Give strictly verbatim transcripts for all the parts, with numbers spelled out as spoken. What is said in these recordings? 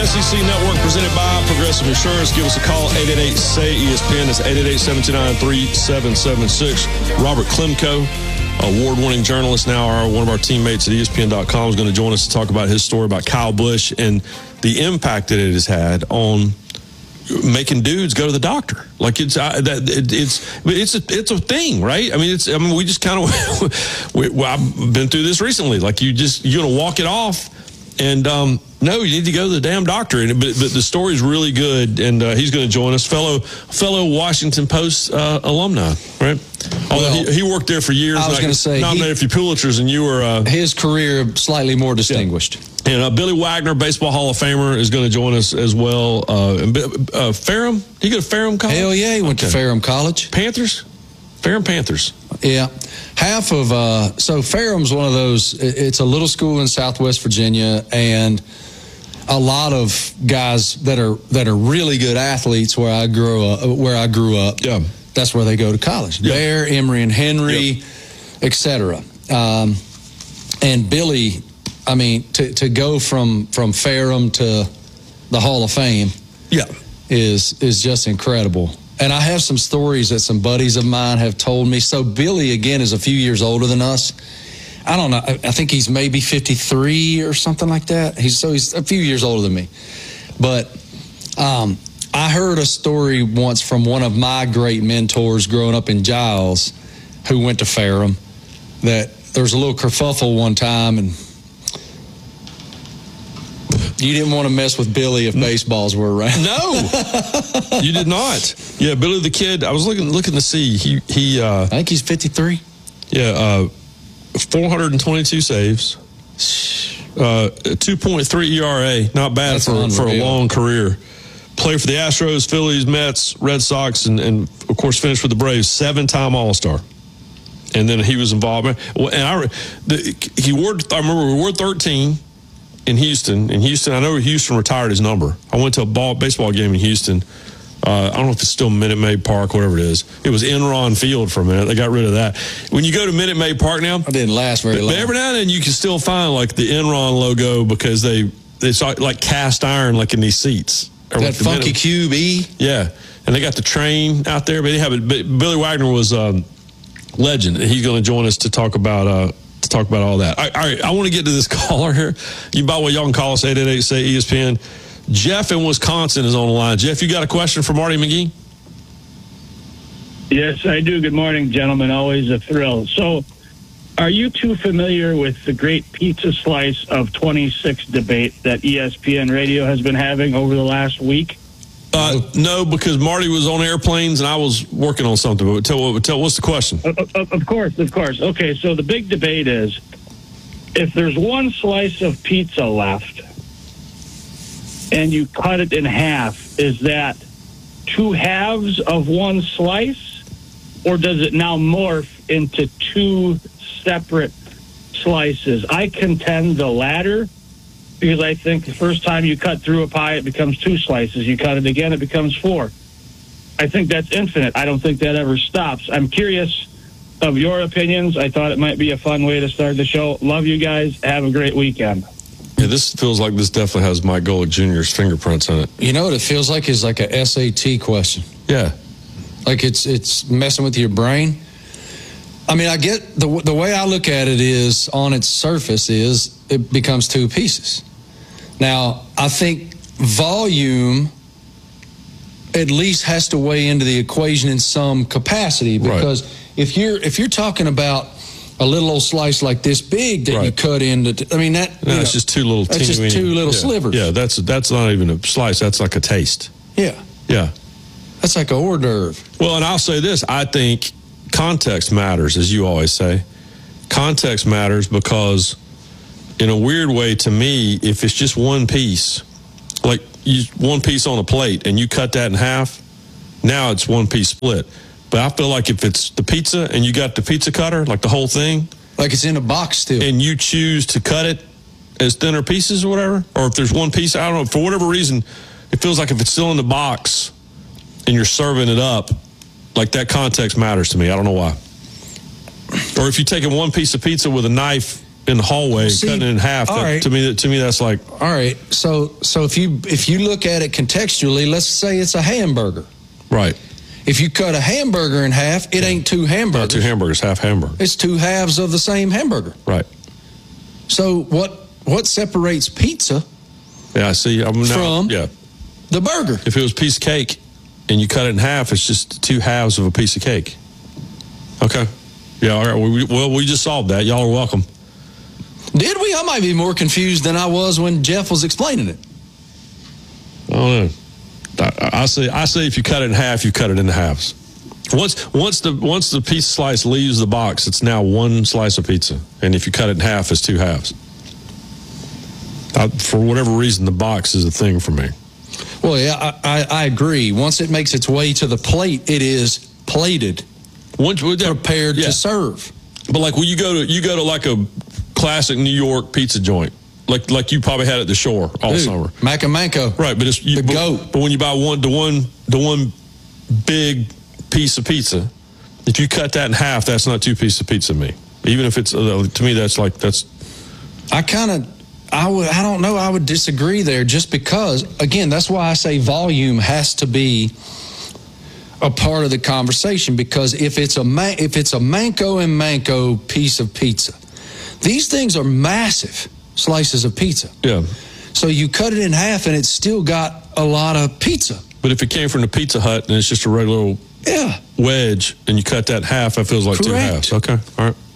S E C Network presented by Progressive Insurance. Give us a call, eight eight eight, S A Y, E S P N. That's eight eight eight, seven two nine, three seven seven six. Robert Klemko, award-winning journalist, now our, one of our teammates at E S P N dot com, is going to join us to talk about his story about Kyle Busch and the impact that it has had on making dudes go to the doctor. Like it's uh, that it, it's it's a it's a thing, right? I mean, it's I mean we just kind of we, well, I've been through this recently. Like you just you're gonna walk it off, and um, no, you need to go to the damn doctor. And but, but the story's really good, and uh, he's going to join us, fellow fellow Washington Post uh, alumni, right? Although well, he, he worked there for years. I was going to say nominated he, for Pulitzers, and you were uh, his career slightly more distinguished. Yeah. And uh, Billy Wagner, Baseball Hall of Famer, is going to join us as well. Uh, uh, Ferrum? Did you go to Ferrum College? Hell yeah, he went okay. to Ferrum College. Panthers? Ferrum Panthers. Yeah. Half of, uh, so Ferrum's one of those, it's a little school in Southwest Virginia, and a lot of guys that are that are really good athletes where I grew up, where I grew up. Yeah. That's where they go to college. Yeah. Bear, Emory and Henry, yep. et cetera. Um, and Billy, I mean, to, to go from, from Ferrum to the Hall of Fame yeah. is is just incredible. And I have some stories that some buddies of mine have told me. So Billy, again, is a few years older than us. I don't know. I, I think he's maybe fifty-three or something like that. He's so he's a few years older than me. But um, I heard a story once from one of my great mentors growing up in Giles who went to Ferrum that there was a little kerfuffle one time, and you didn't want to mess with Billy if baseballs were around. No, you did not. Yeah, Billy the Kid. I was looking looking to see. He he. Uh, I think he's fifty-three. Yeah, uh, four hundred twenty-two saves, uh, two point three E R A. Not bad That's for for a long career. Played for the Astros, Phillies, Mets, Red Sox, and and of course finished with the Braves. Seven-time All-Star. And then he was involved. Well, and I the, he wore. I remember we wore thirteen. In Houston, in Houston, I know Houston retired his number. I went to a ball, baseball game in Houston. Uh, I don't know if it's still Minute Maid Park, whatever it is. It was Enron Field for a minute. They got rid of that. When you go to Minute Maid Park now, it didn't last very but, long. But every now and then you can still find like the Enron logo because they it's like cast iron, like in these seats. That like funky Minute, Cube E. Yeah, and they got the train out there. But they have it. But Billy Wagner was a um, legend. He's going to join us to talk about. Uh, To talk about all that. All right, all right, I want to get to this caller here. You, by the way, y'all can call us eight eight eight, say E S P N. Jeff in Wisconsin is on the line. Jeff, you got a question for Marty McGee? Yes, I do. Good morning, gentlemen. Always a thrill. So, are you too familiar with the great pizza slice of twenty-six debate that E S P N Radio has been having over the last week? Uh, no, because Marty was on airplanes and I was working on something. But tell, tell what's the question? Of, of course, of course. Okay, so the big debate is, if there's one slice of pizza left and you cut it in half, is that two halves of one slice, or does it now morph into two separate slices? I contend the latter, because I think the first time you cut through a pie, it becomes two slices. You cut it again, it becomes four. I think that's infinite. I don't think that ever stops. I'm curious of your opinions. I thought it might be a fun way to start the show. Love you guys. Have a great weekend. Yeah, this feels like this definitely has Mike Golick Junior's fingerprints on it. You know what it feels like is like a S A T question. Yeah. Like it's it's messing with your brain. I mean, I get the the way I look at it is on its surface is it becomes two pieces. Now, I think volume at least has to weigh into the equation in some capacity, because right. if you're if you're talking about a little old slice like this big that right. you cut into, I mean that no, it's just two little that's teeny, just two little yeah. slivers. Yeah, that's that's not even a slice. That's like a taste. Yeah, yeah, that's like a hors d'oeuvre. Well, and I'll say this: I think context matters, as you always say. Context matters because, in a weird way, to me, if it's just one piece, like you, one piece on a plate, and you cut that in half, now it's one piece split. But I feel like if it's the pizza and you got the pizza cutter, like the whole thing, like it's in a box still, and you choose to cut it as thinner pieces or whatever, or if there's one piece, I don't know, for whatever reason, it feels like if it's still in the box and you're serving it up, like that context matters to me. I don't know why. Or if you're taking one piece of pizza with a knife in the hallway, See, cutting it in half. That, right. To me, to me, that's like all right. So, so if you if you look at it contextually, let's say it's a hamburger. right. If you cut a hamburger in half, it ain't two hamburgers. Not two hamburgers, half hamburger. It's two halves of the same hamburger. Right. So what what separates pizza Yeah, I see. I'm now, From? yeah. the burger? If it was a piece of cake and you cut it in half, it's just two halves of a piece of cake. Okay. Yeah. All right. We, well, we just solved that. Y'all are welcome. Did we? I might be more confused than I was when Jeff was explaining it. I don't know. I, I say I say if you cut it in half, you cut it into halves. Once once the once the pizza slice leaves the box, it's now one slice of pizza, and if you cut it in half, it's two halves. I, for whatever reason, the box is a thing for me. Well, yeah, I, I, I agree. Once it makes its way to the plate, it is plated, Once prepared yeah. to serve. But like when you go to you go to like a classic New York pizza joint, like like you probably had at the Shore all Dude, summer, Macamanco. right? But it's you, The but, goat. But when you buy one, the one the one big piece of pizza, if you cut that in half, that's not two pieces of pizza to me. Even if it's uh, to me, that's like that's. I kind of, I would, I don't know, I would disagree there just because, again, that's why I say volume has to be a part of the conversation, because if it's a, ma- if it's a Manco and Manco piece of pizza, these things are massive slices of pizza. Yeah. So you cut it in half and it's still got a lot of pizza. But if it came from the Pizza Hut and it's just a regular Yeah. wedge and you cut that in half, that feels like two Correct. halves. Okay. All right.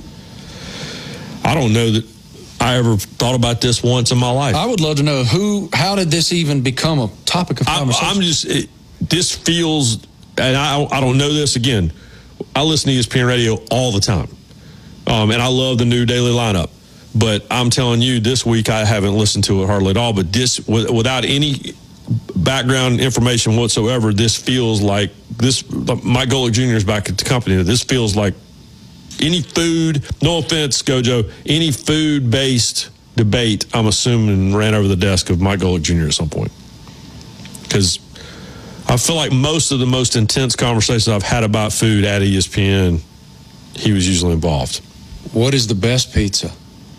I don't know that I ever thought about this once in my life. I would love to know who, how did this even become a topic of I'm, conversation? I'm just, it, this feels, and I, I don't know this again. I listen to E S P N Radio all the time. Um, and I love the new daily lineup. But I'm telling you, this week I haven't listened to it hardly at all. But this, w- without any background information whatsoever, this feels like this. Mike Golick Junior is back at the company. This feels like any food. No offense, Gojo. Any food-based debate, I'm assuming, ran over the desk of Mike Golick Junior at some point. Because I feel like most of the most intense conversations I've had about food at E S P N, he was usually involved. What is the best pizza?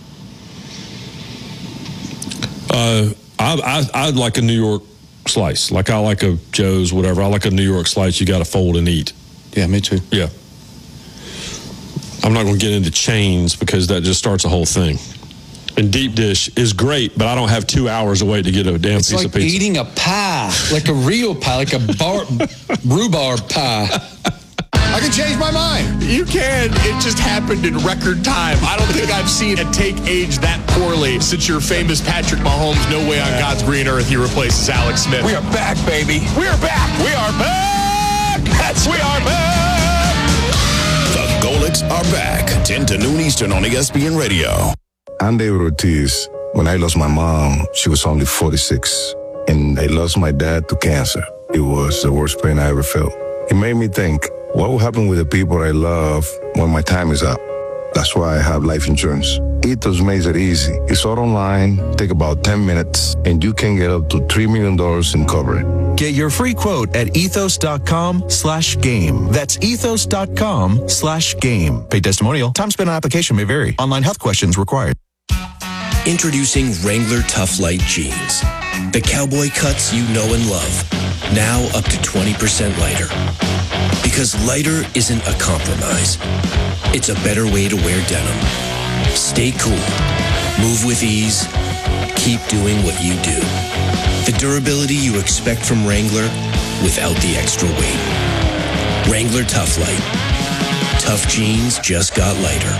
Uh, I, I I'd like a New York slice. Like I like a Joe's, whatever. I like a New York slice. You got to fold and eat. Yeah, me too. Yeah. I'm not going to get into chains because that just starts a whole thing. And deep dish is great, but I don't have two hours to wait to get a damn It's piece like of pizza. eating a pie, like a real pie, like a bar, rhubarb pie. I can change my mind. You can. It just happened in record time. I don't think I've seen a take age that poorly since your famous Patrick Mahomes, no way on God's green earth he replaces Alex Smith. We are back, baby. We are back. We are back. That's we are back. The Golicks are back. ten to noon Eastern on E S P N Radio. I'm David Ortiz. When I lost my mom, she was only forty-six. And I lost my dad to cancer. It was the worst pain I ever felt. It made me think, what will happen with the people I love when my time is up? That's why I have life insurance. Ethos makes it easy. It's all online, take about ten minutes, and you can get up to three million dollars in coverage. Get your free quote at ethos.com slash game. That's ethos.com slash game. Paid testimonial. Time spent on application may vary. Online health questions required. Introducing Wrangler Tough Light Jeans. The cowboy cuts you know and love. Now up to twenty percent lighter. Because lighter isn't a compromise. It's a better way to wear denim. Stay cool. Move with ease. Keep doing what you do. The durability you expect from Wrangler without the extra weight. Wrangler Tough Light. Tough jeans just got lighter.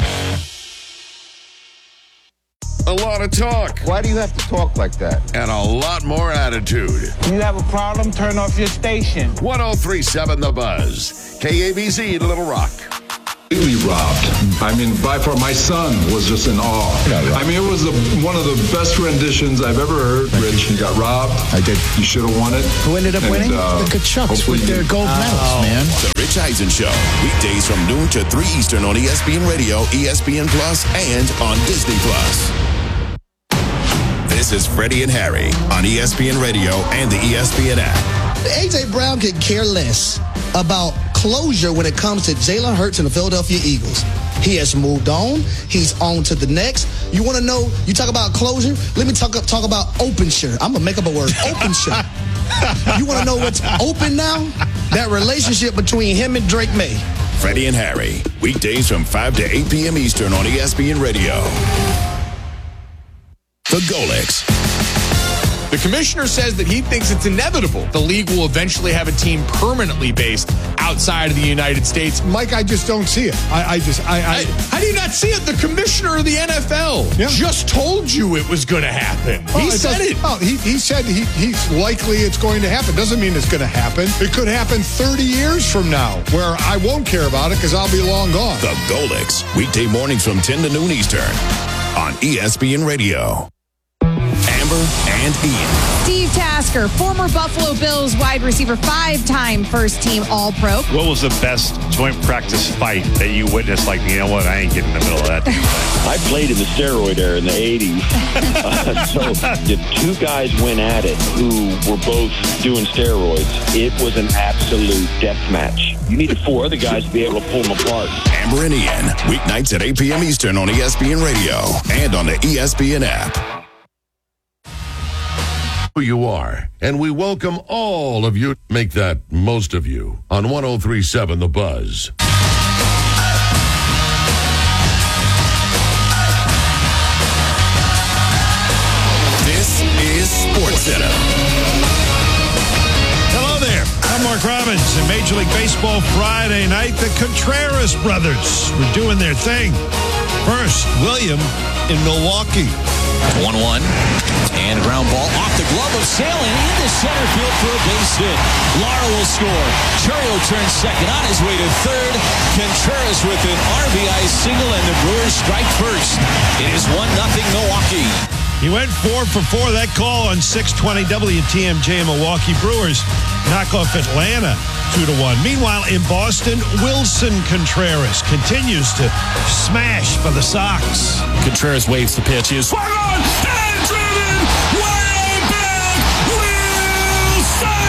A lot of talk. Why do you have to talk like that? And a lot more attitude. You have a problem? Turn off your station. one oh three point seven The Buzz. K A B Z, Little Rock. Really robbed. I mean, by far, my son was just in awe. I mean, it was the, one of the best renditions I've ever heard. Rich, you got robbed. I did. You should have won it. Who ended up And, winning? uh, the Kachucks with their gold Oh. medals, man. The Rich Eisen Show. Weekdays from noon to three Eastern on E S P N Radio, E S P N Plus, and on Disney Plus. This is Freddie and Harry on E S P N Radio and the E S P N app. A J Brown could care less about closure when it comes to Jalen Hurts and the Philadelphia Eagles. He has moved on. He's on to the next. You want to know, you talk about closure? Let me talk, talk about open shirt. I'm going to make up a word, open shirt. You want to know what's open now? That relationship between him and Drake May. Freddie and Harry, weekdays from five to eight p.m. Eastern on E S P N Radio. The Golics. The commissioner says that he thinks it's inevitable the league will eventually have a team permanently based outside of the United States. Mike, I just don't see it. I, I just, I, I, How do you not see it? The commissioner of the N F L yeah. just told you it was going to happen. Oh, he it said does, it. Oh, he, he said he, he's likely it's going to happen. Doesn't mean it's going to happen. It could happen thirty years from now where I won't care about it because I'll be long gone. The Golics, weekday mornings from ten to noon Eastern on E S P N Radio. Amber and Ian. Steve Tasker, former Buffalo Bills wide receiver, five-time first-team All-Pro. What was the best joint practice fight that you witnessed? Like, you know what, I ain't getting in the middle of that. I played in the steroid era in the eighties. Uh, so if two guys went at it who were both doing steroids, it was an absolute death match. You needed four other guys to be able to pull them apart. Amber and Ian, weeknights at eight p.m. Eastern on E S P N Radio and on the E S P N app. Who you are, and we welcome all of you. Make that most of you on one oh three point seven The Buzz. This is SportsCenter. Hello there. I'm Mark Robbins. In Major League Baseball Friday night, the Contreras brothers were doing their thing. First, William in Milwaukee. one one. And a ground ball off the glove of Salem into center field for a base hit. Lara will score. Churro turns second on his way to third. Contreras with an R B I single, and the Brewers strike first. It is one nothing Milwaukee. He went four for four. That call on six twenty W T M J. Milwaukee Brewers knock off Atlanta two to one. Meanwhile, in Boston, Wilson Contreras continues to smash for the Sox. Contreras waves the pitch. Is swung on and driven way back. Wilson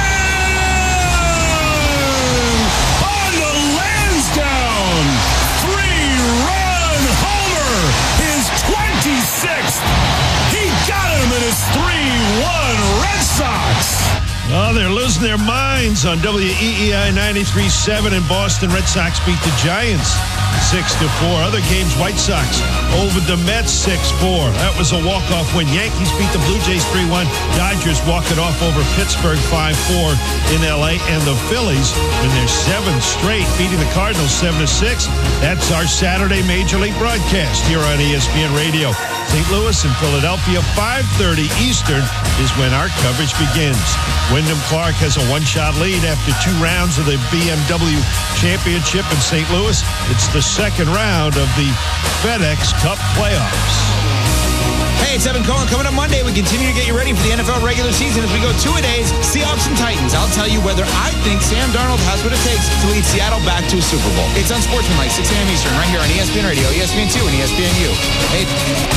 on the Lansdowne three-run homer, his twenty-sixth. He got him in his three one Red Sox. Oh, they're losing their minds on W E E I ninety-three point seven in Boston. Red Sox beat the Giants six to four. Other games, White Sox over the Mets six four. That was a walk-off win. Yankees beat the Blue Jays three one. Dodgers walk it off over Pittsburgh five four in L A. And the Phillies, in their seventh straight, beating the Cardinals seven to six. That's our Saturday Major League broadcast here on E S P N Radio. Saint Louis and Philadelphia, five thirty Eastern is when our coverage begins. Wyndham Clark has a one-shot lead after two rounds of the B M W Championship in Saint Louis. It's the second round of the FedEx Cup playoffs. Hey, it's Evan Cohen. Coming up Monday, we continue to get you ready for the N F L regular season as we go two-a-days, Seahawks and Titans. I'll tell you whether I think Sam Darnold has what it takes to lead Seattle back to a Super Bowl. It's Unsportsmanlike, six a.m. Eastern, right here on E S P N Radio, E S P N two, and E S P N U. Hey.